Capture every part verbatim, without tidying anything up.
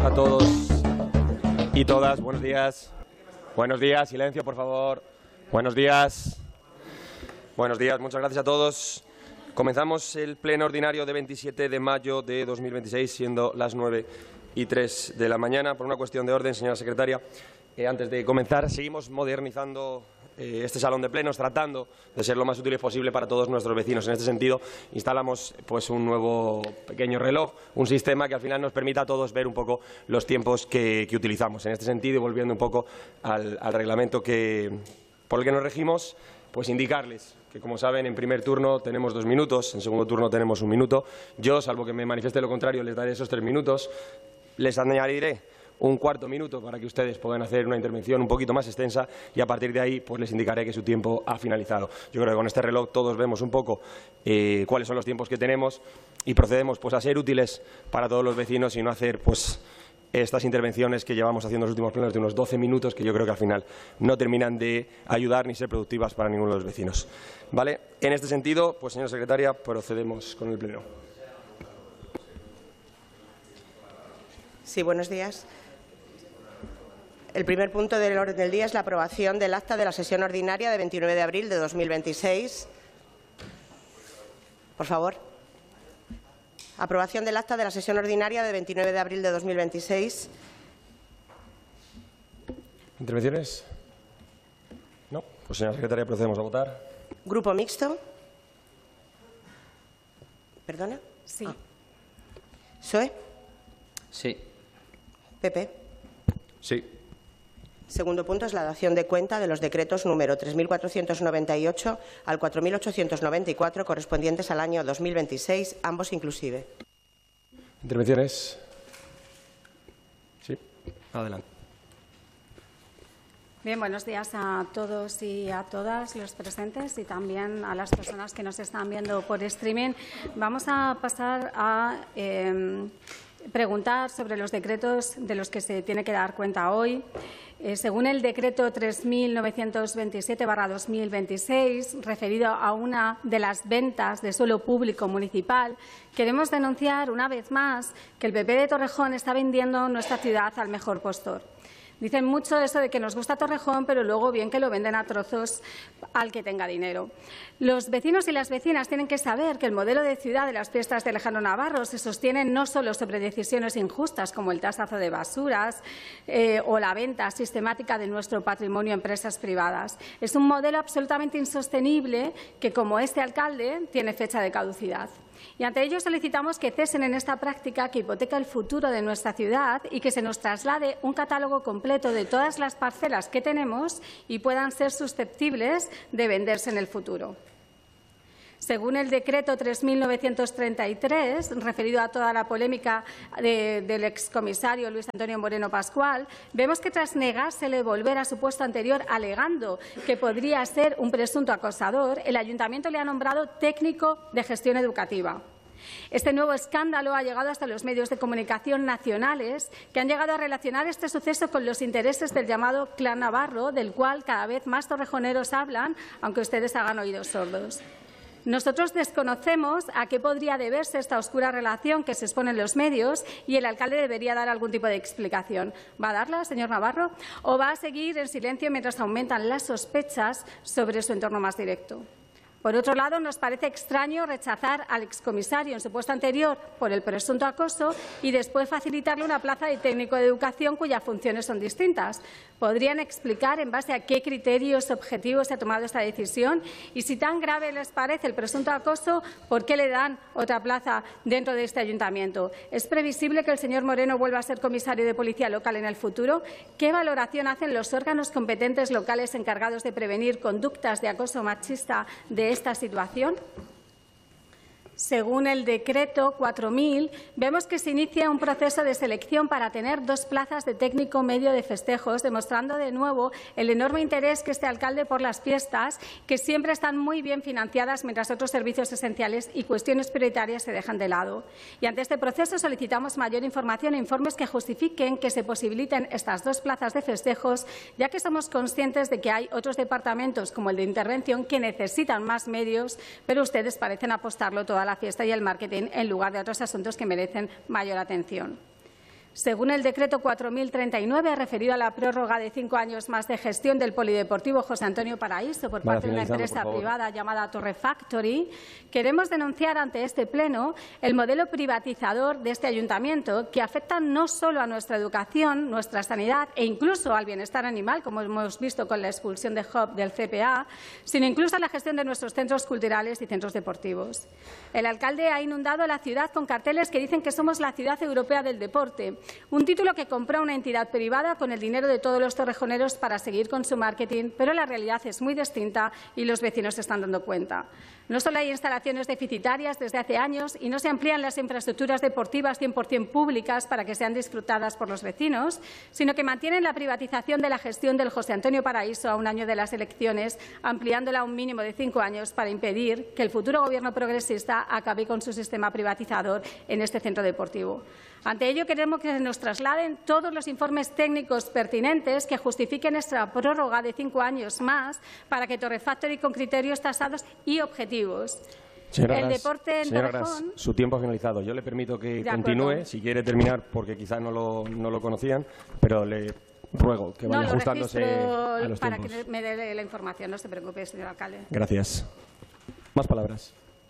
a todos y todas. Buenos días. Buenos días. Silencio, por favor. Buenos días. Buenos días. Muchas gracias a todos. Comenzamos el pleno ordinario de veintisiete de mayo de dos mil veintiséis, siendo las nueve y tres de la mañana. Por una cuestión de orden, señora secretaria, eh, antes de comenzar, seguimos modernizando eh, este salón de plenos, tratando de ser lo más útiles posible para todos nuestros vecinos. En este sentido, instalamos pues, un nuevo pequeño reloj, un sistema que al final nos permita a todos ver un poco los tiempos que, que utilizamos. En este sentido, y volviendo un poco al, al reglamento que, por el que nos regimos, pues indicarles que, como saben, en primer turno tenemos dos minutos, en segundo turno tenemos un minuto. Yo, salvo que me manifieste lo contrario, les daré esos tres minutos. Les añadiré un cuarto minuto para que ustedes puedan hacer una intervención un poquito más extensa y a partir de ahí pues les indicaré que su tiempo ha finalizado. Yo creo que con este reloj todos vemos un poco eh, cuáles son los tiempos que tenemos y procedemos pues a ser útiles para todos los vecinos y no hacer pues estas intervenciones que llevamos haciendo los últimos plenos de unos doce minutos que yo creo que al final no terminan de ayudar ni ser productivas para ninguno de los vecinos. ¿Vale? En este sentido, pues señora secretaria, procedemos con el pleno. Sí, buenos días. El primer punto del orden del día es la aprobación del acta de la sesión ordinaria de veintinueve de abril de dos mil veintiséis. Por favor. Aprobación del acta de la sesión ordinaria de veintinueve de abril de dos mil veintiséis. ¿Intervenciones? No. Pues señora secretaria, procedemos a votar. Grupo mixto. ¿Perdona? Sí. Ah. ¿P S O E? Sí. P P. Sí. Segundo punto es la dación de cuenta de los decretos número tres mil cuatrocientos noventa y ocho al cuatro mil ochocientos noventa y cuatro correspondientes al año dos mil veintiséis, ambos inclusive. ¿Intervenciones? Sí. Adelante. Bien, buenos días a todos y a todas los presentes y también a las personas que nos están viendo por streaming. Vamos a pasar a eh, preguntar sobre los decretos de los que se tiene que dar cuenta hoy. Eh, según el decreto tres mil novecientos veintisiete barra dos mil veintiséis, referido a una de las ventas de suelo público municipal, queremos denunciar una vez más que el P P de Torrejón está vendiendo nuestra ciudad al mejor postor. Dicen mucho eso de que nos gusta Torrejón, pero luego bien que lo venden a trozos al que tenga dinero. Los vecinos y las vecinas tienen que saber que el modelo de ciudad de las fiestas de Lejano Navarro se sostiene no solo sobre decisiones injustas como el tasazo de basuras eh, o la venta sistemática de nuestro patrimonio a empresas privadas. Es un modelo absolutamente insostenible que, como este alcalde, tiene fecha de caducidad. Y ante ello solicitamos que cesen en esta práctica que hipoteca el futuro de nuestra ciudad y que se nos traslade un catálogo completo de todas las parcelas que tenemos y puedan ser susceptibles de venderse en el futuro. Según el decreto tres mil novecientos treinta y tres, referido a toda la polémica de, del excomisario Luis Antonio Moreno Pascual, vemos que tras negársele volver a su puesto anterior alegando que podría ser un presunto acosador, el ayuntamiento le ha nombrado técnico de gestión educativa. Este nuevo escándalo ha llegado hasta los medios de comunicación nacionales, que han llegado a relacionar este suceso con los intereses del llamado Clan Navarro, del cual cada vez más torrejoneros hablan, aunque ustedes hagan oídos sordos. Nosotros desconocemos a qué podría deberse esta oscura relación que se expone en los medios y el alcalde debería dar algún tipo de explicación. ¿Va a darla, señor Navarro? ¿O va a seguir en silencio mientras aumentan las sospechas sobre su entorno más directo? Por otro lado, nos parece extraño rechazar al excomisario en su puesto anterior por el presunto acoso y después facilitarle una plaza de técnico de educación cuyas funciones son distintas. ¿Podrían explicar en base a qué criterios objetivos se ha tomado esta decisión? Y si tan grave les parece el presunto acoso, ¿por qué le dan otra plaza dentro de este ayuntamiento? ¿Es previsible que el señor Moreno vuelva a ser comisario de policía local en el futuro? ¿Qué valoración hacen los órganos competentes locales encargados de prevenir conductas de acoso machista de esta situación? Según el decreto cuatro mil, vemos que se inicia un proceso de selección para tener dos plazas de técnico medio de festejos, demostrando de nuevo el enorme interés que este alcalde por las fiestas, que siempre están muy bien financiadas, mientras otros servicios esenciales y cuestiones prioritarias se dejan de lado. Y ante este proceso solicitamos mayor información e informes que justifiquen que se posibiliten estas dos plazas de festejos, ya que somos conscientes de que hay otros departamentos, como el de intervención, que necesitan más medios, pero ustedes parecen apostarlo toda la fiesta y el marketing en lugar de otros asuntos que merecen mayor atención. Según el decreto cuatro mil treinta y nueve, referido a la prórroga de cinco años más de gestión del polideportivo José Antonio Paraíso por parte de una empresa privada llamada Torre Factory, queremos denunciar ante este Pleno el modelo privatizador de este ayuntamiento, que afecta no solo a nuestra educación, nuestra sanidad e incluso al bienestar animal, como hemos visto con la expulsión de Hub del C P A, sino incluso a la gestión de nuestros centros culturales y centros deportivos. El alcalde ha inundado la ciudad con carteles que dicen que somos la ciudad europea del deporte, un título que compró una entidad privada con el dinero de todos los torrejoneros para seguir con su marketing, pero la realidad es muy distinta y los vecinos se están dando cuenta. No solo hay instalaciones deficitarias desde hace años y no se amplían las infraestructuras deportivas cien por cien públicas para que sean disfrutadas por los vecinos, sino que mantienen la privatización de la gestión del José Antonio Paraíso a un año de las elecciones, ampliándola a un mínimo de cinco años para impedir que el futuro Gobierno progresista acabe con su sistema privatizador en este centro deportivo. Ante ello, queremos que nos trasladen todos los informes técnicos pertinentes que justifiquen esta prórroga de cinco años más para que Torre Factory, con criterios tasados y objetivos. Señora el Gras, deporte en señora Torrejón... Gras, su tiempo ha finalizado. Yo le permito que continúe, si quiere terminar, porque quizás no lo, no lo conocían, pero le ruego que vaya no, ajustándose a los para tiempos. que me dé la información, no se preocupe, señor alcalde. Gracias. Más palabras.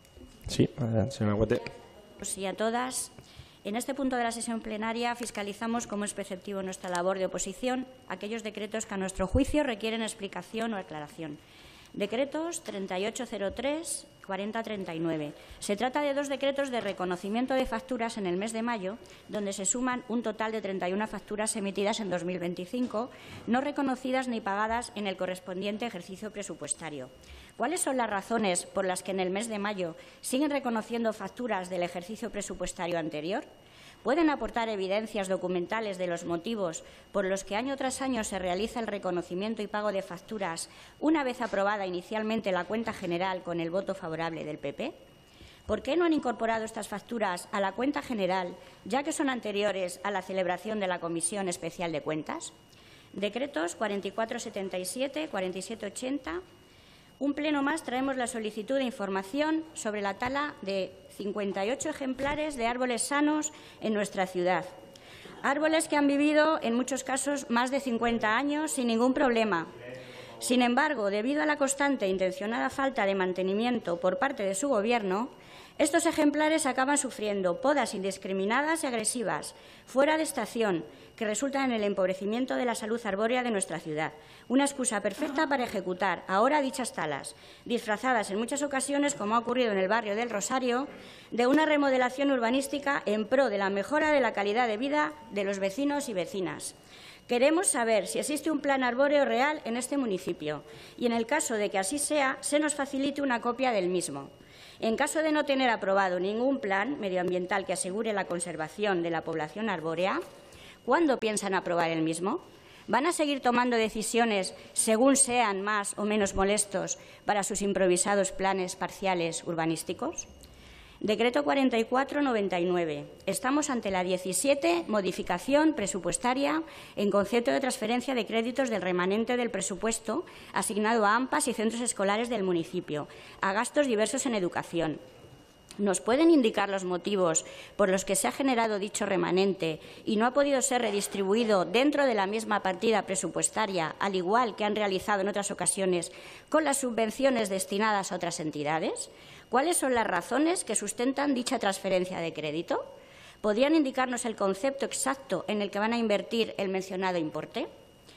Sí, adelante, señora Huete. Y a todas. En este punto de la sesión plenaria fiscalizamos, como es preceptivo nuestra labor de oposición, aquellos decretos que a nuestro juicio requieren explicación o aclaración. Decretos treinta y ocho cero tres, cuarenta treinta y nueve. Se trata de dos decretos de reconocimiento de facturas en el mes de mayo, donde se suman un total de treinta y una facturas emitidas en dos mil veinticinco, no reconocidas ni pagadas en el correspondiente ejercicio presupuestario. ¿Cuáles son las razones por las que en el mes de mayo siguen reconociendo facturas del ejercicio presupuestario anterior? ¿Pueden aportar evidencias documentales de los motivos por los que año tras año se realiza el reconocimiento y pago de facturas una vez aprobada inicialmente la cuenta general con el voto favorable del P P? ¿Por qué no han incorporado estas facturas a la cuenta general, ya que son anteriores a la celebración de la Comisión Especial de Cuentas? Decretos cuarenta y cuatro setenta y siete, cuarenta y siete ochenta. Un pleno más traemos la solicitud de información sobre la tala de cincuenta y ocho ejemplares de árboles sanos en nuestra ciudad. Árboles que han vivido, en muchos casos, más de cincuenta años sin ningún problema. Sin embargo, debido a la constante e intencionada falta de mantenimiento por parte de su Gobierno, estos ejemplares acaban sufriendo podas indiscriminadas y agresivas, fuera de estación, que resultan en el empobrecimiento de la salud arbórea de nuestra ciudad. Una excusa perfecta para ejecutar ahora dichas talas, disfrazadas en muchas ocasiones, como ha ocurrido en el barrio del Rosario, de una remodelación urbanística en pro de la mejora de la calidad de vida de los vecinos y vecinas. Queremos saber si existe un plan arbóreo real en este municipio y, en el caso de que así sea, se nos facilite una copia del mismo. En caso de no tener aprobado ningún plan medioambiental que asegure la conservación de la población arbórea, ¿cuándo piensan aprobar el mismo? ¿Van a seguir tomando decisiones según sean más o menos molestos para sus improvisados planes parciales urbanísticos? Decreto cuarenta y cuatro noventa y nueve. Estamos ante la diecisiete modificación presupuestaria en concepto de transferencia de créditos del remanente del presupuesto asignado a AMPAs y centros escolares del municipio, a gastos diversos en educación. ¿Nos pueden indicar los motivos por los que se ha generado dicho remanente y no ha podido ser redistribuido dentro de la misma partida presupuestaria, al igual que han realizado en otras ocasiones con las subvenciones destinadas a otras entidades? ¿Cuáles son las razones que sustentan dicha transferencia de crédito? ¿Podrían indicarnos el concepto exacto en el que van a invertir el mencionado importe?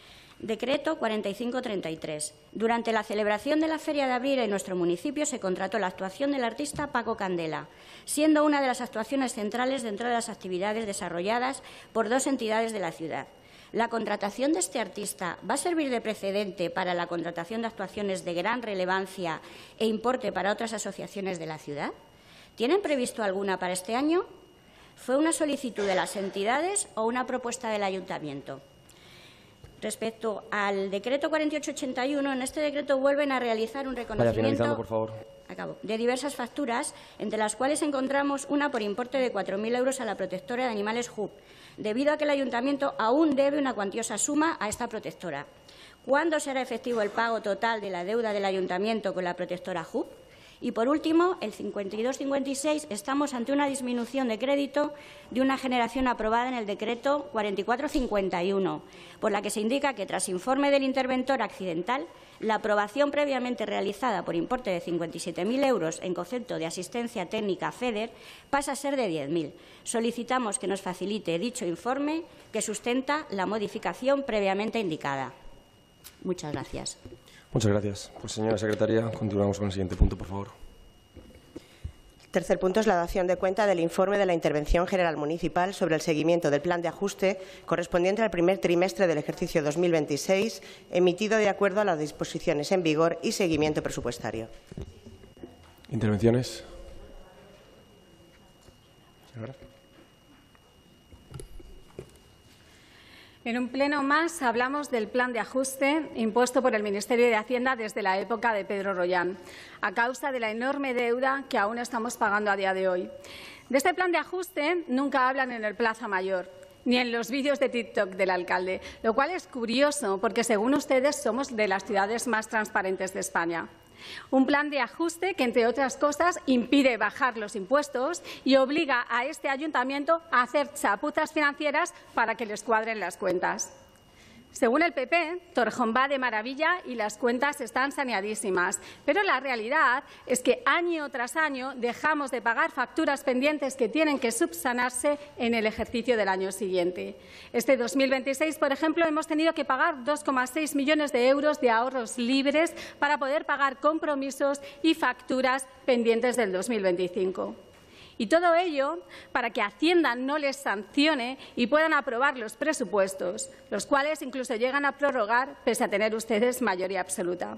Decreto cuarenta y cinco treinta y tres. Durante la celebración de la Feria de Abril en nuestro municipio se contrató la actuación del artista Paco Candela, siendo una de las actuaciones centrales dentro de las actividades desarrolladas por dos entidades de la ciudad. ¿La contratación de este artista va a servir de precedente para la contratación de actuaciones de gran relevancia e importe para otras asociaciones de la ciudad? ¿Tienen previsto alguna para este año? ¿Fue una solicitud de las entidades o una propuesta del ayuntamiento? Respecto al decreto cuarenta y ocho ochenta y uno, en este decreto vuelven a realizar un reconocimiento por favor. Acabo, de diversas facturas, entre las cuales encontramos una por importe de cuatro mil euros a la protectora de animales Hub, debido a que el ayuntamiento aún debe una cuantiosa suma a esta protectora. ¿Cuándo será efectivo el pago total de la deuda del ayuntamiento con la protectora Hub? Y, por último, el cincuenta y dos cincuenta y seis, estamos ante una disminución de crédito de una generación aprobada en el decreto cuarenta y cuatro cincuenta y uno, por la que se indica que, tras informe del interventor accidental, la aprobación previamente realizada por importe de cincuenta y siete mil euros en concepto de asistencia técnica FEDER pasa a ser de diez mil. Solicitamos que nos facilite dicho informe que sustenta la modificación previamente indicada. Muchas gracias. Muchas gracias. Pues, señora secretaria, continuamos con el siguiente punto, por favor. El tercer punto es la dación de cuenta del informe de la Intervención General Municipal sobre el seguimiento del plan de ajuste correspondiente al primer trimestre del ejercicio dos mil veintiséis, emitido de acuerdo a las disposiciones en vigor y seguimiento presupuestario. ¿Intervenciones? Señora. En un pleno más hablamos del plan de ajuste impuesto por el Ministerio de Hacienda desde la época de Pedro Rollán, a causa de la enorme deuda que aún estamos pagando a día de hoy. De este plan de ajuste nunca hablan en el Plaza Mayor, ni en los vídeos de TikTok del alcalde, lo cual es curioso porque, según ustedes, somos de las ciudades más transparentes de España. Un plan de ajuste que, entre otras cosas, impide bajar los impuestos y obliga a este ayuntamiento a hacer chapuzas financieras para que les cuadren las cuentas. Según el P P, Torrejón va de maravilla y las cuentas están saneadísimas. Pero la realidad es que año tras año dejamos de pagar facturas pendientes que tienen que subsanarse en el ejercicio del año siguiente. Este dos mil veintiséis, por ejemplo, hemos tenido que pagar dos coma seis millones de euros de ahorros libres para poder pagar compromisos y facturas pendientes del dos mil veinticinco. Y todo ello para que Hacienda no les sancione y puedan aprobar los presupuestos, los cuales incluso llegan a prorrogar pese a tener ustedes mayoría absoluta.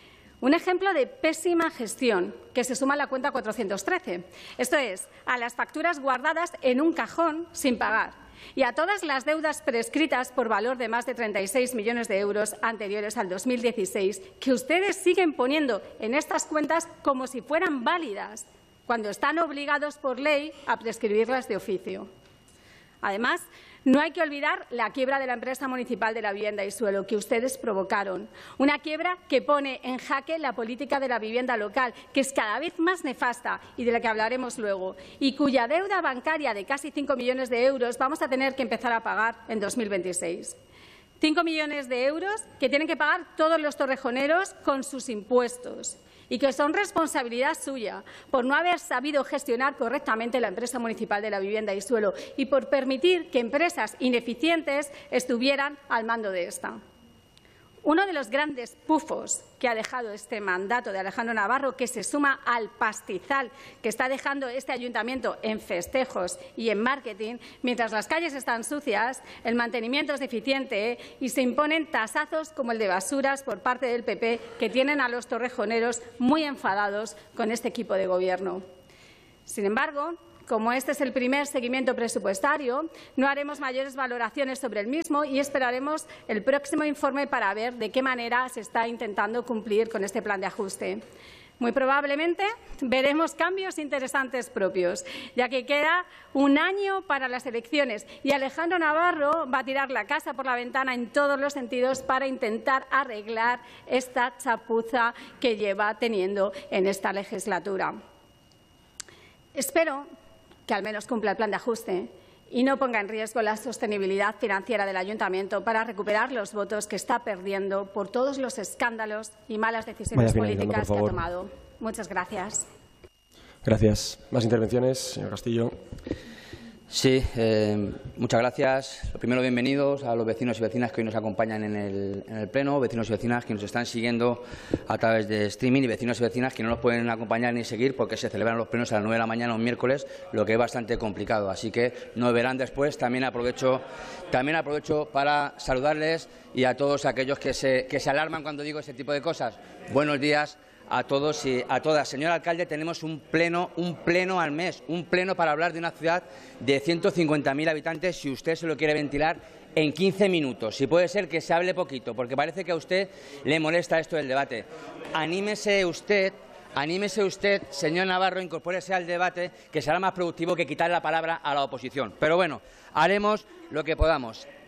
Un ejemplo de pésima gestión que se suma a la cuenta cuatrocientos trece, esto es, a las facturas guardadas en un cajón sin pagar y a todas las deudas prescritas por valor de más de treinta y seis millones de euros anteriores al dos mil dieciséis, que ustedes siguen poniendo en estas cuentas como si fueran válidas, cuando están obligados por ley a prescribirlas de oficio. Además, no hay que olvidar la quiebra de la empresa municipal de la vivienda y suelo que ustedes provocaron, una quiebra que pone en jaque la política de la vivienda local, que es cada vez más nefasta y de la que hablaremos luego, y cuya deuda bancaria de casi cinco millones de euros vamos a tener que empezar a pagar en dos mil veintiséis. Cinco millones de euros que tienen que pagar todos los torrejoneros con sus impuestos y que son responsabilidad suya por no haber sabido gestionar correctamente la empresa municipal de la vivienda y suelo y por permitir que empresas ineficientes estuvieran al mando de esta. Uno de los grandes pufos que ha dejado este mandato de Alejandro Navarro, que se suma al pastizal que está dejando este ayuntamiento en festejos y en marketing, mientras las calles están sucias, el mantenimiento es deficiente y se imponen tasazos como el de basuras por parte del P P, que tienen a los torrejoneros muy enfadados con este equipo de gobierno. Sin embargo, como este es el primer seguimiento presupuestario, no haremos mayores valoraciones sobre el mismo y esperaremos el próximo informe para ver de qué manera se está intentando cumplir con este plan de ajuste. Muy probablemente veremos cambios interesantes propios, ya que queda un año para las elecciones y Alejandro Navarro va a tirar la casa por la ventana en todos los sentidos para intentar arreglar esta chapuza que lleva teniendo en esta legislatura. Espero que al menos cumpla el plan de ajuste y no ponga en riesgo la sostenibilidad financiera del ayuntamiento para recuperar los votos que está perdiendo por todos los escándalos y malas decisiones políticas que ha tomado. Muchas gracias. Gracias. ¿Más intervenciones, señor Castillo? Sí, eh, muchas gracias. Lo primero, bienvenidos a los vecinos y vecinas que hoy nos acompañan en el, en el Pleno, vecinos y vecinas que nos están siguiendo a través de streaming y vecinos y vecinas que no nos pueden acompañar ni seguir porque se celebran los plenos a las nueve de la mañana un miércoles, lo que es bastante complicado. Así que nos verán después. También aprovecho, también aprovecho para saludarles y a todos aquellos que se, que se alarman cuando digo ese tipo de cosas. Buenos días a todos y a todas. Señor alcalde, tenemos un pleno, un pleno al mes, un pleno para hablar de una ciudad de ciento cincuenta mil habitantes, si usted se lo quiere ventilar en quince minutos. Si puede ser que se hable poquito, porque parece que a usted le molesta esto del debate. Anímese usted, anímese usted, señor Navarro, incorpórese al debate, que será más productivo que quitar la palabra a la oposición. Pero bueno, haremos lo que podamos.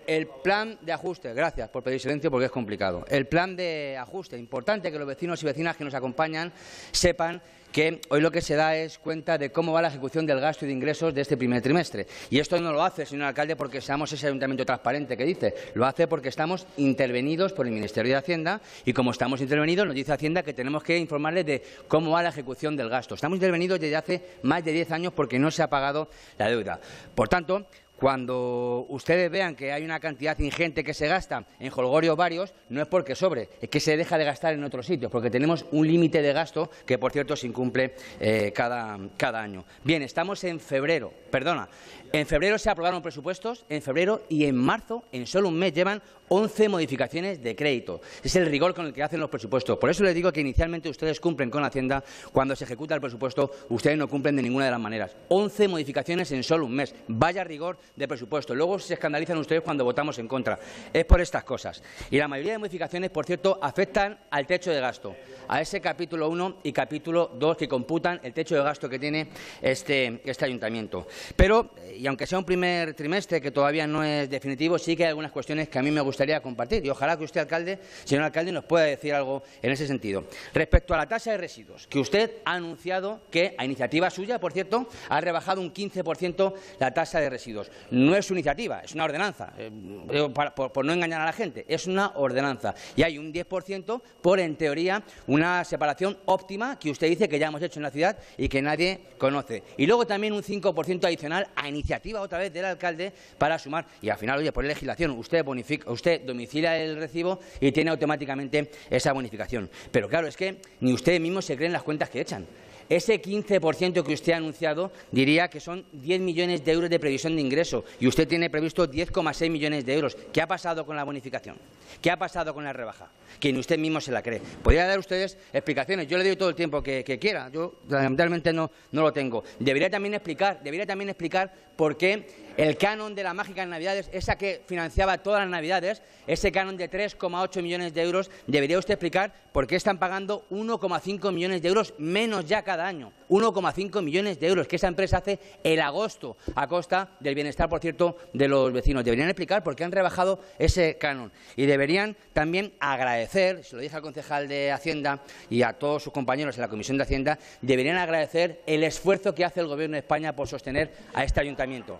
el plan de ajuste, gracias por pedir silencio porque es complicado, el plan de ajuste, importante que los vecinos y vecinas que nos acompañan sepan que hoy lo que se da es cuenta de cómo va la ejecución del gasto y de ingresos de este primer trimestre. Y esto no lo hace, señor alcalde, porque seamos ese ayuntamiento transparente que dice, lo hace porque estamos intervenidos por el Ministerio de Hacienda y como estamos intervenidos nos dice Hacienda que tenemos que informarles de cómo va la ejecución del gasto. Estamos intervenidos desde hace más de diez años porque no se ha pagado la deuda. Por tanto, cuando ustedes vean que hay una cantidad ingente que se gasta en jolgorios varios, no es porque sobre, es que se deja de gastar en otros sitios, porque tenemos un límite de gasto que, por cierto, se incumple eh, cada, cada año. Bien, estamos en febrero, perdona, en febrero se aprobaron presupuestos, en febrero y en marzo, en solo un mes, llevan once modificaciones de crédito. Es el rigor con el que hacen los presupuestos. Por eso les digo que inicialmente ustedes cumplen con Hacienda, cuando se ejecuta el presupuesto, ustedes no cumplen de ninguna de las maneras. once modificaciones en solo un mes. Vaya rigor de presupuesto. Luego se escandalizan ustedes cuando votamos en contra. Es por estas cosas. Y la mayoría de modificaciones, por cierto, afectan al techo de gasto, a ese capítulo uno y capítulo dos que computan el techo de gasto que tiene este, este ayuntamiento. Pero, y aunque sea un primer trimestre que todavía no es definitivo, sí que hay algunas cuestiones que a mí me gustaría compartir y ojalá que usted, alcalde, señor alcalde, nos pueda decir algo en ese sentido. Respecto a la tasa de residuos, que usted ha anunciado que, a iniciativa suya, por cierto, ha rebajado un quince por ciento la tasa de residuos. No es su iniciativa, es una ordenanza, eh, por, por, por no engañar a la gente, es una ordenanza. Y hay un diez por ciento por, en teoría, una separación óptima que usted dice que ya hemos hecho en la ciudad y que nadie conoce. Y luego también un cinco por ciento adicional a iniciativa otra vez del alcalde para sumar. Y al final, oye, por legislación, usted bonifica, usted domicilia el recibo y tiene automáticamente esa bonificación. Pero claro, es que ni ustedes mismos se creen las cuentas que echan. Ese quince por ciento que usted ha anunciado diría que son diez millones de euros de previsión de ingreso y usted tiene previsto diez coma seis millones de euros. ¿Qué ha pasado con la bonificación? ¿Qué ha pasado con la rebaja? Que ni usted mismo se la cree. Podría dar ustedes explicaciones. Yo le doy todo el tiempo que, que quiera. Yo lamentablemente no, no lo tengo. Debería también explicar, debería también explicar por qué el canon de la mágica en Navidades, esa que financiaba todas las Navidades, ese canon de tres coma ocho millones de euros, debería usted explicar por qué están pagando uno coma cinco millones de euros menos ya cada año. uno coma cinco millones de euros que esa empresa hace el agosto a costa del bienestar, por cierto, de los vecinos. Deberían explicar por qué han rebajado ese canon. Y deberían también agradecer, se lo dije al concejal de Hacienda y a todos sus compañeros en la Comisión de Hacienda, deberían agradecer el esfuerzo que hace el Gobierno de España por sostener a este ayuntamiento.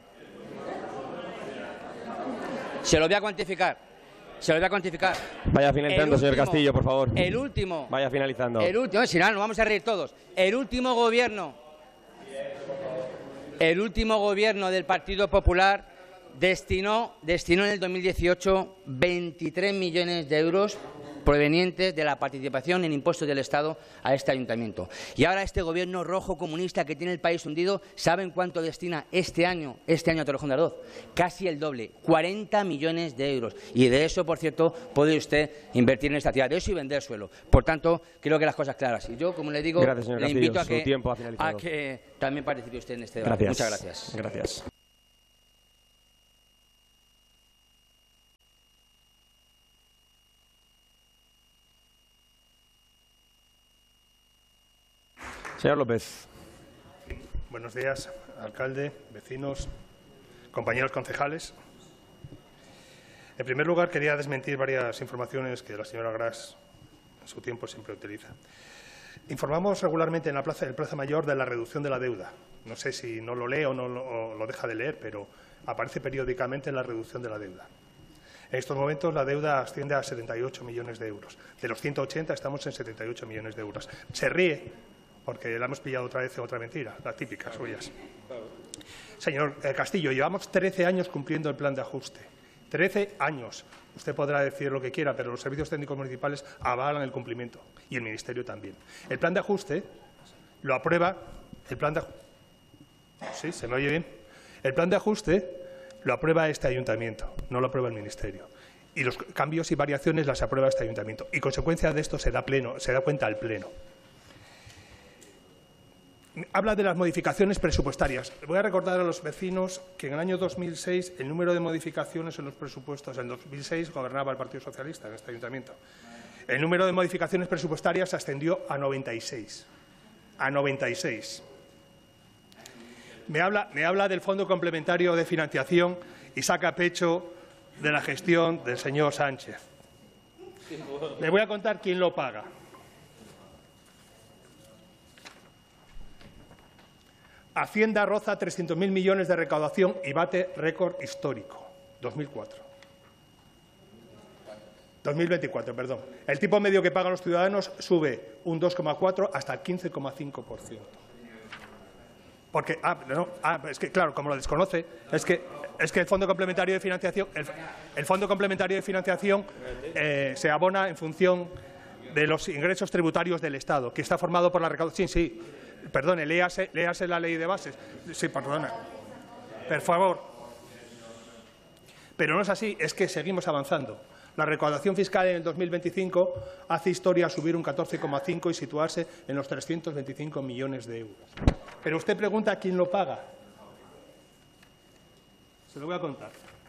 Se lo voy a cuantificar. Se lo voy a cuantificar. Vaya finalizando, último, señor Castillo, por favor. El último. Vaya finalizando. El último, si no, nos vamos a reír todos. El último gobierno. El último gobierno del Partido Popular destinó, destinó en el dos mil dieciocho veintitrés millones de euros provenientes de la participación en impuestos del Estado a este ayuntamiento. Y ahora este gobierno rojo comunista que tiene el país hundido, ¿saben cuánto destina este año, este año a Torrejón de Ardoz? Casi el doble, cuarenta millones de euros. Y de eso, por cierto, puede usted invertir en esta ciudad, de eso y vender suelo. Por tanto, creo que las cosas claras. Y yo, como le digo, gracias, señor le Castillo. invito a que, Su tiempo ha a que también participe usted en este debate. Gracias. Muchas gracias. Gracias. Señor López. Buenos días, alcalde, vecinos, compañeros concejales. En primer lugar, quería desmentir varias informaciones que la señora Gras en su tiempo siempre utiliza. Informamos regularmente en la Plaza del Plaza Mayor de la reducción de la deuda. No sé si no lo lee o no lo, o lo deja de leer, pero aparece periódicamente la reducción de la deuda. En estos momentos la deuda asciende a setenta y ocho millones de euros. De los ciento ochenta estamos en setenta y ocho millones de euros. Se ríe porque la hemos pillado otra vez otra mentira, las típicas suyas. Señor Castillo, llevamos trece años cumpliendo el plan de ajuste. trece años. Usted podrá decir lo que quiera, pero los servicios técnicos municipales avalan el cumplimiento y el Ministerio también. El plan de ajuste lo aprueba. El plan de ¿Sí? ¿Se me oye bien? El plan de ajuste lo aprueba este ayuntamiento, no lo aprueba el Ministerio. Y los cambios y variaciones las aprueba este ayuntamiento. Y consecuencia de esto se da, pleno, se da cuenta al Pleno. Habla de las modificaciones presupuestarias. Voy a recordar a los vecinos que en el año dos mil seis el número de modificaciones en los presupuestos, en dos mil seis gobernaba el Partido Socialista en este ayuntamiento. El número de modificaciones presupuestarias ascendió a noventa y seis. A noventa y seis. Me habla, me habla del Fondo Complementario de Financiación y saca pecho de la gestión del señor Sánchez. Le voy a contar quién lo paga. Hacienda roza trescientos mil millones de recaudación y bate récord histórico. dos mil cuatro. dos mil veinticuatro, perdón. El tipo medio que pagan los ciudadanos sube un dos coma cuatro hasta el quince coma cinco por ciento. Porque, ah, no, ah, es que, claro, como lo desconoce, es que, es que el Fondo Complementario de Financiación, el, el Fondo Complementario de Financiación eh, se abona en función de los ingresos tributarios del Estado, que está formado por la recaudación. Sí, sí, perdone, léase, léase la ley de bases. Sí, perdona. Por favor. Pero no es así, es que seguimos avanzando. La recaudación fiscal en el dos mil veinticinco hace historia subir un catorce coma cinco y situarse en los trescientos veinticinco millones de euros. Pero usted pregunta quién lo paga. Se lo voy a contar.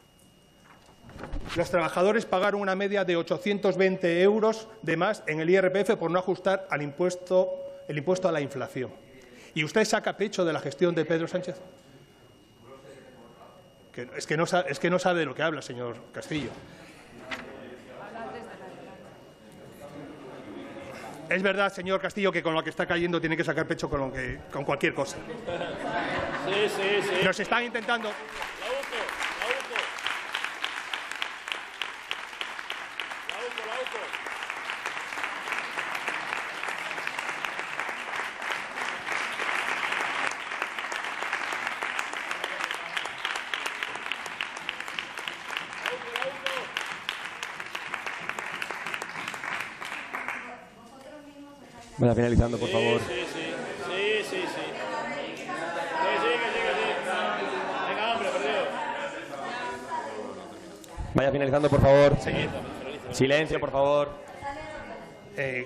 Los trabajadores pagaron una media de ochocientos veinte euros de más en el I R P F por no ajustar al impuesto, el impuesto a la inflación. ¿Y usted saca pecho de la gestión de Pedro Sánchez? Que, es, que no, es que no sabe de lo que habla, señor Castillo. Es verdad, señor Castillo, que con lo que está cayendo tiene que sacar pecho con, lo que, con cualquier cosa. Sí, sí, sí. Nos están intentando. La UCO, la UCO. La UCO, la UCO. Vaya finalizando, por favor. Sí, sí, sí, sí, sí. Sí, sí, que sí, que sí. Venga, hombre, perdido. Vaya finalizando, por favor. Seguid. Silencio, por favor. Eh,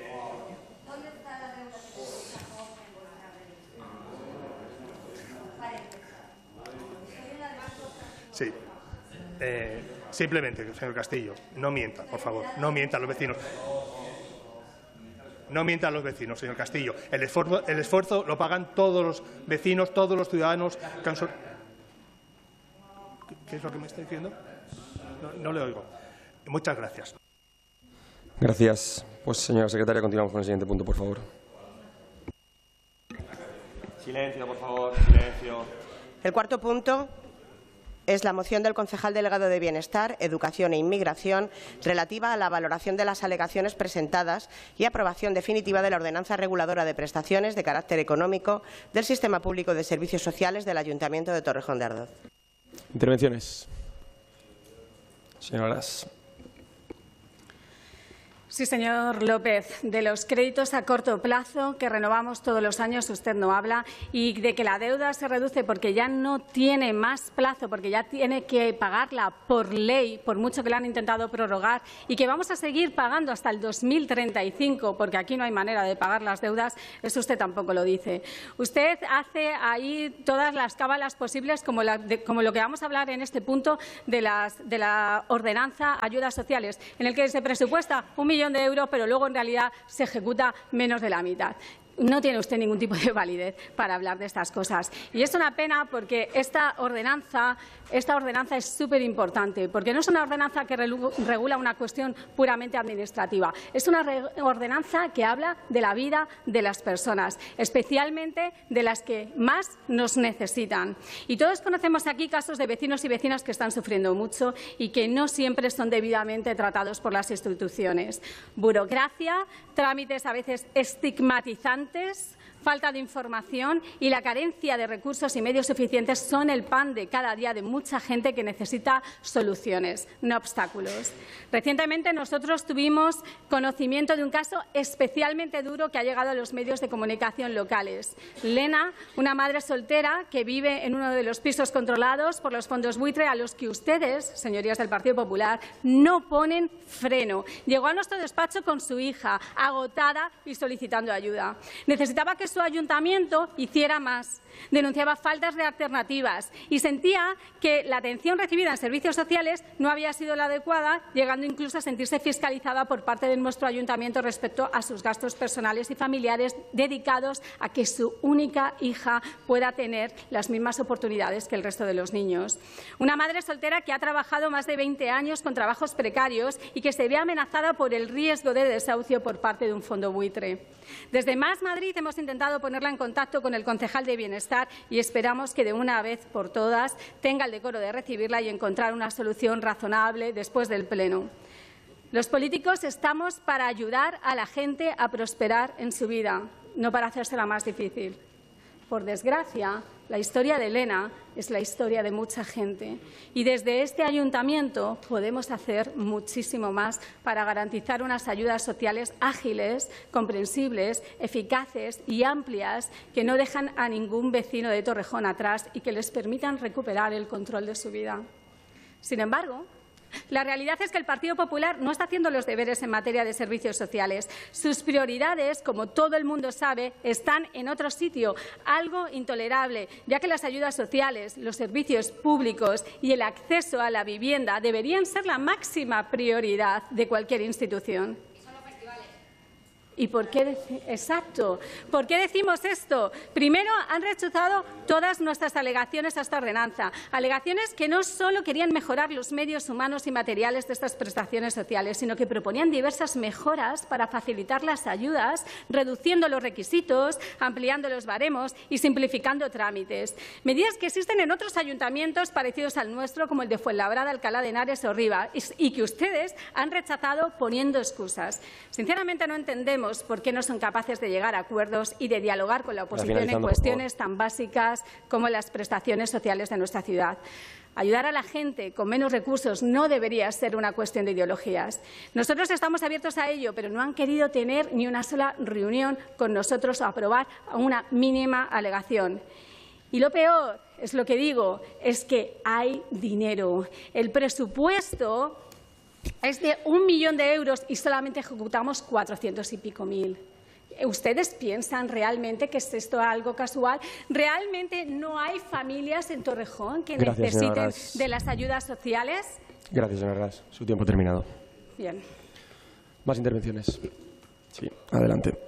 sí. Eh, simplemente, señor Castillo, no mienta, por favor. No mienta a los vecinos. No mientan los vecinos, señor Castillo. El esfuerzo, el esfuerzo lo pagan todos los vecinos, todos los ciudadanos. ¿Qué es lo que me está diciendo? No, no le oigo. Muchas gracias. Gracias. Pues, señora secretaria, continuamos con el siguiente punto, por favor. Silencio, por favor. Silencio. El cuarto punto es la moción del concejal delegado de Bienestar, Educación e Inmigración relativa a la valoración de las alegaciones presentadas y aprobación definitiva de la ordenanza reguladora de prestaciones de carácter económico del Sistema Público de Servicios Sociales del Ayuntamiento de Torrejón de Ardoz. Intervenciones. Señora Gras. Sí, señor López, de los créditos a corto plazo que renovamos todos los años usted no habla, y de que la deuda se reduce porque ya no tiene más plazo, porque ya tiene que pagarla por ley, por mucho que la han intentado prorrogar, y que vamos a seguir pagando hasta el dos mil treinta y cinco, porque aquí no hay manera de pagar las deudas. Eso usted tampoco lo dice. Usted hace ahí todas las cábalas posibles, como, la, de, como lo que vamos a hablar en este punto de, las, de la ordenanza ayudas sociales, en el que se presupuesta un millón de euros, pero luego en realidad se ejecuta menos de la mitad. No tiene usted ningún tipo de validez para hablar de estas cosas. Y es una pena porque esta ordenanza, esta ordenanza es súper importante, porque no es una ordenanza que regula una cuestión puramente administrativa. Es una ordenanza que habla de la vida de las personas, especialmente de las que más nos necesitan. Y todos conocemos aquí casos de vecinos y vecinas que están sufriendo mucho y que no siempre son debidamente tratados por las instituciones. Burocracia, trámites a veces estigmatizantes, falta de información y la carencia de recursos y medios suficientes son el pan de cada día de mucha gente que necesita soluciones, no obstáculos. Recientemente nosotros tuvimos conocimiento de un caso especialmente duro que ha llegado a los medios de comunicación locales. Lena, una madre soltera que vive en uno de los pisos controlados por los fondos buitre a los que ustedes, señorías del Partido Popular, no ponen freno. Llegó a nuestro despacho con su hija, agotada y solicitando ayuda. Necesitaba que que su ayuntamiento hiciera más. Denunciaba faltas de alternativas y sentía que la atención recibida en servicios sociales no había sido la adecuada, llegando incluso a sentirse fiscalizada por parte de nuestro ayuntamiento respecto a sus gastos personales y familiares dedicados a que su única hija pueda tener las mismas oportunidades que el resto de los niños. Una madre soltera que ha trabajado más de veinte años con trabajos precarios y que se ve amenazada por el riesgo de desahucio por parte de un fondo buitre. Desde Más Madrid hemos intentado ponerla en contacto con el concejal de Bienestar y esperamos que de una vez por todas tenga el decoro de recibirla y encontrar una solución razonable después del Pleno. Los políticos estamos para ayudar a la gente a prosperar en su vida, no para hacérsela más difícil. Por desgracia, la historia de Elena es la historia de mucha gente y desde este ayuntamiento podemos hacer muchísimo más para garantizar unas ayudas sociales ágiles, comprensibles, eficaces y amplias que no dejan a ningún vecino de Torrejón atrás y que les permitan recuperar el control de su vida. Sin embargo, la realidad es que el Partido Popular no está haciendo los deberes en materia de servicios sociales. Sus prioridades, como todo el mundo sabe, están en otro sitio, algo intolerable, ya que las ayudas sociales, los servicios públicos y el acceso a la vivienda deberían ser la máxima prioridad de cualquier institución. ¿Y por qué? Exacto. ¿Por qué decimos esto? Primero, han rechazado todas nuestras alegaciones a esta ordenanza. Alegaciones que no solo querían mejorar los medios humanos y materiales de estas prestaciones sociales, sino que proponían diversas mejoras para facilitar las ayudas, reduciendo los requisitos, ampliando los baremos y simplificando trámites. Medidas que existen en otros ayuntamientos parecidos al nuestro, como el de Fuenlabrada, Alcalá de Henares o Rivas, y que ustedes han rechazado poniendo excusas. Sinceramente, no entendemos por qué no son capaces de llegar a acuerdos y de dialogar con la oposición en cuestiones tan básicas como las prestaciones sociales de nuestra ciudad. Ayudar a la gente con menos recursos no debería ser una cuestión de ideologías. Nosotros estamos abiertos a ello, pero no han querido tener ni una sola reunión con nosotros o aprobar una mínima alegación. Y lo peor, es lo que digo, es que hay dinero. El presupuesto es de un millón de euros y solamente ejecutamos cuatrocientos y pico mil. ¿Ustedes piensan realmente que es esto algo casual? ¿Realmente no hay familias en Torrejón que Gracias, necesiten de las ayudas sociales? Gracias, señora Gras. Su tiempo terminado. Bien. ¿Más intervenciones? Sí, adelante.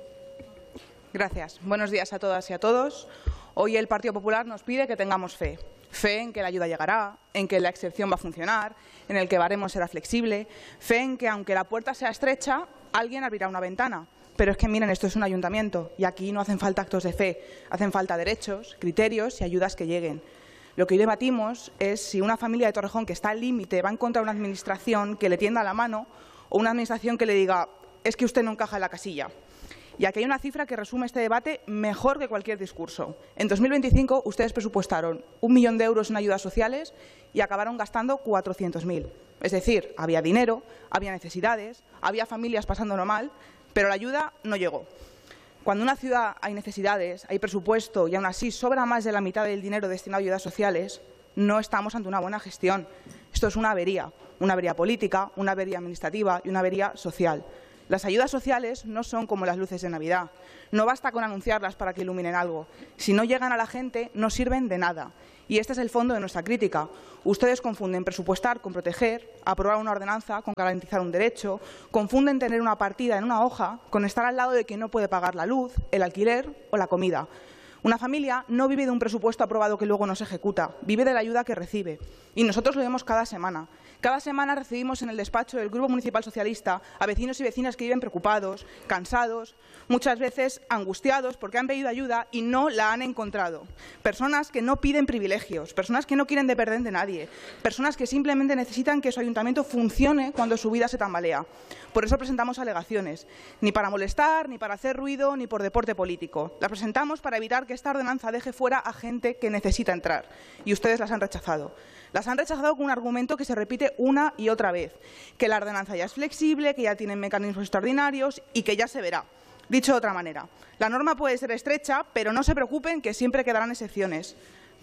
Gracias. Buenos días a todas y a todos. Hoy el Partido Popular nos pide que tengamos fe. Fe en que la ayuda llegará, en que la excepción va a funcionar, en el que el baremo será flexible, fe en que, aunque la puerta sea estrecha, alguien abrirá una ventana. Pero es que, miren, esto es un ayuntamiento y aquí no hacen falta actos de fe, hacen falta derechos, criterios y ayudas que lleguen. Lo que hoy debatimos es si una familia de Torrejón que está al límite va a encontrar una administración que le tienda la mano o una administración que le diga es que usted no encaja en la casilla. Y aquí hay una cifra que resume este debate mejor que cualquier discurso. En dos mil veinticinco ustedes presupuestaron un millón de euros en ayudas sociales y acabaron gastando cuatrocientos mil. Es decir, había dinero, había necesidades, había familias pasándolo mal, pero la ayuda no llegó. Cuando en una ciudad hay necesidades, hay presupuesto y aún así sobra más de la mitad del dinero destinado a ayudas sociales, no estamos ante una buena gestión. Esto es una avería, una avería política, una avería administrativa y una avería social. Las ayudas sociales no son como las luces de Navidad. No basta con anunciarlas para que iluminen algo. Si no llegan a la gente, no sirven de nada. Y este es el fondo de nuestra crítica. Ustedes confunden presupuestar con proteger, aprobar una ordenanza con garantizar un derecho, confunden tener una partida en una hoja con estar al lado de quien no puede pagar la luz, el alquiler o la comida. Una familia no vive de un presupuesto aprobado que luego no se ejecuta, vive de la ayuda que recibe. Y nosotros lo vemos cada semana. Cada semana recibimos en el despacho del Grupo Municipal Socialista a vecinos y vecinas que viven preocupados, cansados, muchas veces angustiados porque han pedido ayuda y no la han encontrado. Personas que no piden privilegios, personas que no quieren depender de nadie, personas que simplemente necesitan que su ayuntamiento funcione cuando su vida se tambalea. Por eso presentamos alegaciones, ni para molestar, ni para hacer ruido, ni por deporte político. Las presentamos para evitar que esta ordenanza deje fuera a gente que necesita entrar. Y ustedes las han rechazado. Las han rechazado con un argumento que se repite una y otra vez, que la ordenanza ya es flexible, que ya tienen mecanismos extraordinarios y que ya se verá. Dicho de otra manera, la norma puede ser estrecha, pero no se preocupen que siempre quedarán excepciones.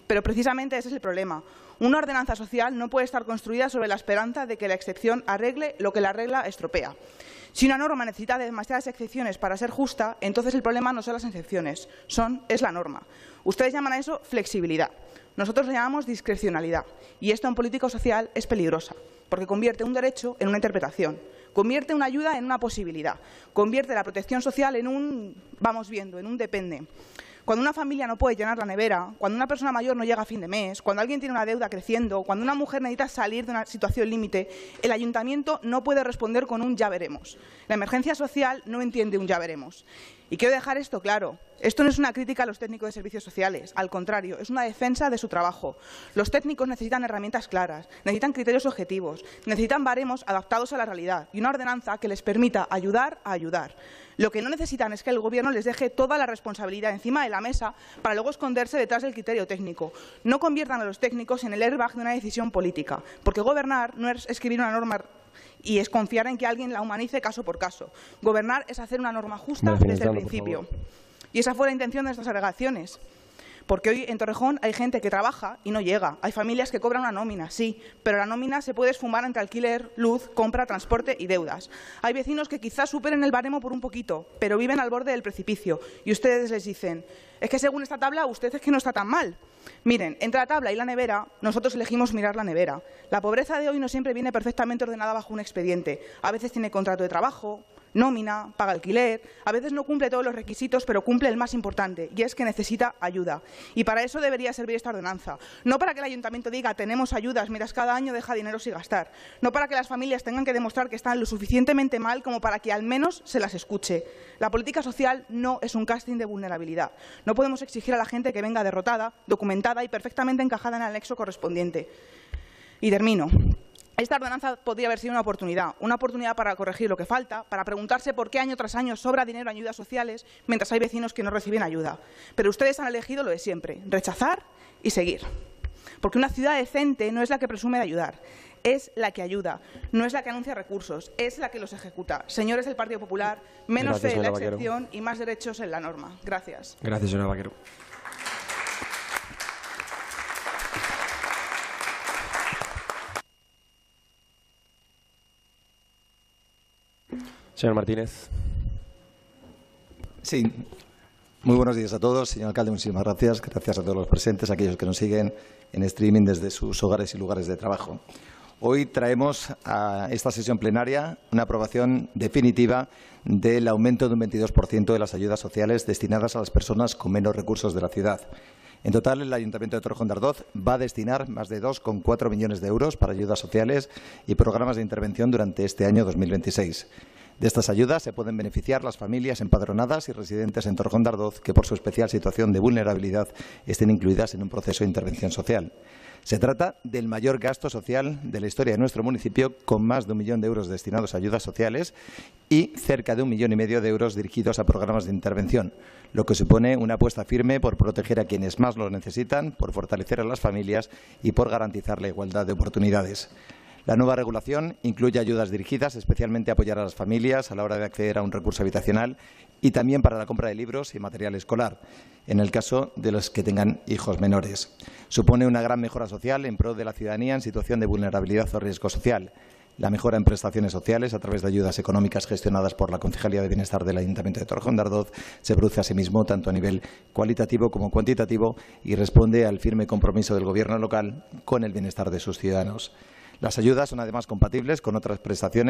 Pero precisamente ese es el problema. Una ordenanza social no puede estar construida sobre la esperanza de que la excepción arregle lo que la regla estropea. Si una norma necesita de demasiadas excepciones para ser justa, entonces el problema no son las excepciones, son, es la norma. Ustedes llaman a eso flexibilidad. Nosotros le llamamos discrecionalidad. Y esto en política social es peligrosa, porque convierte un derecho en una interpretación, convierte una ayuda en una posibilidad, convierte la protección social en un vamos viendo, en un depende. Cuando una familia no puede llenar la nevera, cuando una persona mayor no llega a fin de mes, cuando alguien tiene una deuda creciendo, cuando una mujer necesita salir de una situación límite, el ayuntamiento no puede responder con un ya veremos. La emergencia social no entiende un ya veremos. Y quiero dejar esto claro. Esto no es una crítica a los técnicos de servicios sociales. Al contrario, es una defensa de su trabajo. Los técnicos necesitan herramientas claras, necesitan criterios objetivos, necesitan baremos adaptados a la realidad y una ordenanza que les permita ayudar a ayudar. Lo que no necesitan es que el Gobierno les deje toda la responsabilidad encima de la mesa para luego esconderse detrás del criterio técnico. No conviertan a los técnicos en el airbag de una decisión política, porque gobernar no es escribir una norma y es confiar en que alguien la humanice caso por caso. Gobernar es hacer una norma justa desde el principio. Y esa fue la intención de nuestras alegaciones. Porque hoy en Torrejón hay gente que trabaja y no llega. Hay familias que cobran una nómina, sí, pero la nómina se puede esfumar entre alquiler, luz, compra, transporte y deudas. Hay vecinos que quizás superen el baremo por un poquito, pero viven al borde del precipicio. Y ustedes les dicen, es que según esta tabla, usted es que no está tan mal. Miren, entre la tabla y la nevera, nosotros elegimos mirar la nevera. La pobreza de hoy no siempre viene perfectamente ordenada bajo un expediente. A veces tiene contrato de trabajo, nómina, paga alquiler, a veces no cumple todos los requisitos, pero cumple el más importante, y es que necesita ayuda. Y para eso debería servir esta ordenanza. No para que el ayuntamiento diga tenemos ayudas, mientras cada año deja dinero sin gastar. No para que las familias tengan que demostrar que están lo suficientemente mal como para que al menos se las escuche. La política social no es un casting de vulnerabilidad. No podemos exigir a la gente que venga derrotada, documentada y perfectamente encajada en el anexo correspondiente. Y termino. Esta ordenanza podría haber sido una oportunidad, una oportunidad para corregir lo que falta, para preguntarse por qué año tras año sobra dinero en ayudas sociales mientras hay vecinos que no reciben ayuda. Pero ustedes han elegido lo de siempre, rechazar y seguir. Porque una ciudad decente no es la que presume de ayudar, es la que ayuda, no es la que anuncia recursos, es la que los ejecuta. Señores del Partido Popular, menos fe en la excepción y más derechos en la norma. Gracias. Gracias, señora Vaquero. Señor Martínez. Sí. Muy buenos días a todos. Señor alcalde, muchísimas gracias. Gracias a todos los presentes, a aquellos que nos siguen en streaming desde sus hogares y lugares de trabajo. Hoy traemos a esta sesión plenaria una aprobación definitiva del aumento de un veintidós por ciento de las ayudas sociales destinadas a las personas con menos recursos de la ciudad. En total, el Ayuntamiento de Torrejón de Ardoz va a destinar más de dos coma cuatro millones de euros para ayudas sociales y programas de intervención durante este año dos mil veintiséis. De estas ayudas se pueden beneficiar las familias empadronadas y residentes en Torrejón de Ardoz que, por su especial situación de vulnerabilidad, estén incluidas en un proceso de intervención social. Se trata del mayor gasto social de la historia de nuestro municipio, con más de un millón de euros destinados a ayudas sociales y cerca de un millón y medio de euros dirigidos a programas de intervención, lo que supone una apuesta firme por proteger a quienes más lo necesitan, por fortalecer a las familias y por garantizar la igualdad de oportunidades. La nueva regulación incluye ayudas dirigidas especialmente a apoyar a las familias a la hora de acceder a un recurso habitacional y también para la compra de libros y material escolar, en el caso de los que tengan hijos menores. Supone una gran mejora social en pro de la ciudadanía en situación de vulnerabilidad o riesgo social. La mejora en prestaciones sociales a través de ayudas económicas gestionadas por la Concejalía de Bienestar del Ayuntamiento de Torrejón de Ardoz se produce asimismo tanto a nivel cualitativo como cuantitativo y responde al firme compromiso del Gobierno local con el bienestar de sus ciudadanos. Las ayudas son además compatibles con otras prestaciones